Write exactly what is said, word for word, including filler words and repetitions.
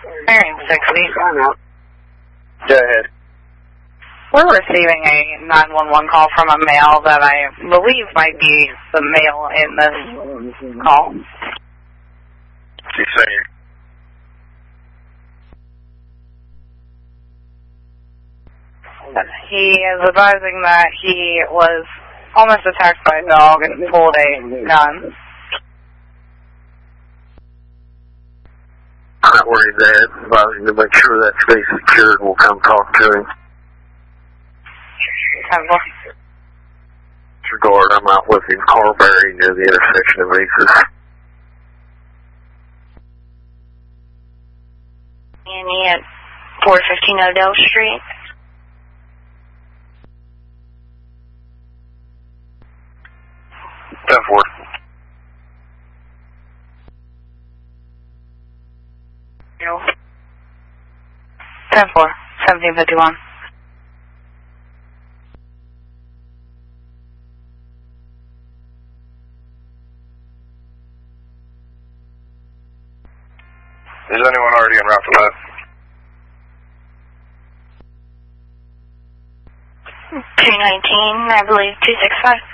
Bearing sixty. Go ahead. We're receiving a nine one one call from a male that I believe might be the male in this call. She's saying. He is advising that he was almost attacked by a dog and pulled a gun. I'm not worried that. Advising to make sure that stays secured, we'll come talk to him. Disregard, I'm out with him, Carberry near the intersection of Aces. Annie at four fifteen Odell Street. ten four. ten four, seventeen fifty-one. Is anyone already en route for that? two nineteen, I believe, two six five.